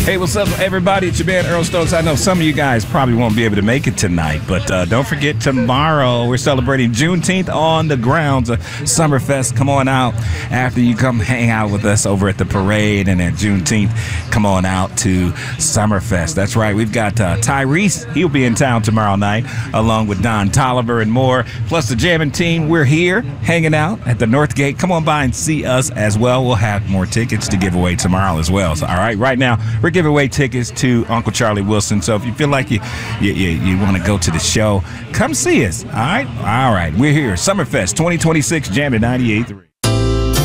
Hey, what's up, everybody? It's your man, Earl Stokes. I know some of you guys probably won't be able to make it tonight, but don't forget tomorrow we're celebrating Juneteenth on the grounds of Summerfest. Come on out after you come hang out with us over at the parade and at Juneteenth. Come on out to Summerfest. That's right. We've got Tyrese. He'll be in town tomorrow night, along with Don Tolliver and more. Plus the jamming team. We're here hanging out at the North Gate. Come on by and see us as well. We'll have more tickets to give away tomorrow as well. So, all right, right now we're giving away tickets to Uncle Charlie Wilson. So if you feel like you want to go to the show, come see us. All right. We're here. Summerfest 2026, Jam at 98.3.